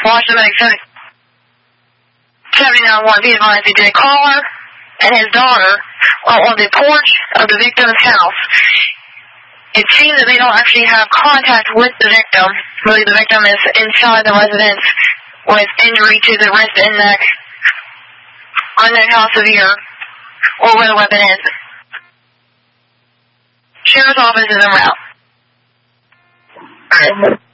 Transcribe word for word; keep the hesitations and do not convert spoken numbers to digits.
Washington Medic seventy-nine one, be advised that a caller and his daughter are on the porch of the victim's house. It seems that they don't actually have contact with the victim. Really, the victim is inside the residence with injury to the wrist and neck. Unknown how severe or where the weapon is. Sheriff's office is en route.